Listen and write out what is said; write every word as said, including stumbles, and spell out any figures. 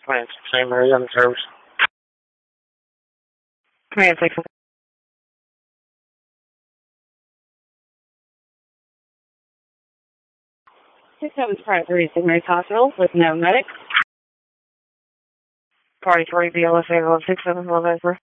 Command same area on the service. Command six. Six seven Private Three Saint Mary's Hospital with no medic. Party three B L S A six seven one over.